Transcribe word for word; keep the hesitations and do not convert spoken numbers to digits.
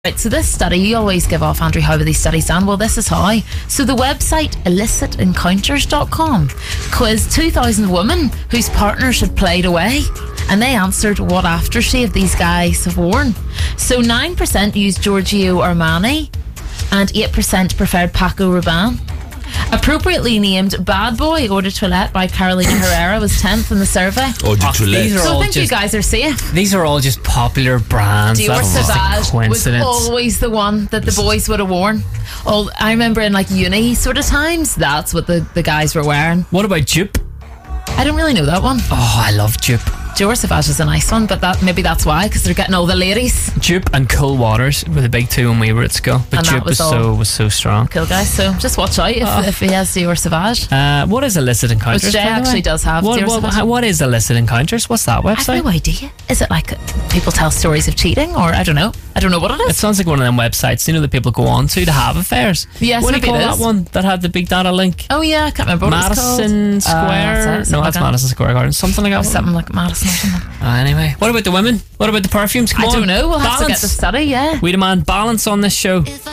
Right, so this study, you always give off, Andrew, how are these studies done? Well, this is how. So the website illicit encounters dot com quizzed two thousand women whose partners had played away, and they answered what aftershave these guys have worn. So nine percent used Giorgio Armani and eight percent preferred Paco Rabanne. Appropriately named Bad Boy Eau de Toilette by Carolina Herrera was tenth in the survey. Eau de Oh, Toilette. these are So all I think you just guys are safe. these are all just popular brands. Dior That's just a Sauvage was coincidence. always the one that the boys would have worn. Oh, I remember in like uni sort of times, that's what the, the guys were wearing. What about Jupe? I don't really know that one. Oh, I love Jupe. Dior Sauvage is a nice one, but that maybe that's why, because they're getting all the ladies. Jupe and Cool Waters were the big two when we were at school. But And that Jupe was was all. so was so strong. Cool guys, so just watch out if, Oh. if he has Dior Sauvage. Uh, what is Illicit Encounters? Which Jay by the way? actually does have What, Dior what, Sauvage. how- what is Illicit Encounters? What's that I website? have no idea. Is it like people tell stories of cheating, or I don't know. I don't know what it It is. sounds like one of them websites, you know, that people go on to to have affairs. Yes, what do you maybe call it that is. one that had the big data link? Oh yeah, I can't remember what Madison it's called. Square? Uh, that's it, no, something that's like Madison Square Garden. Something like that. that. Something like Madison or something. Uh, anyway, what about the women? What about the perfumes? Come I on. don't know. We'll have to get Balance. the study, yeah. We demand balance on this show. If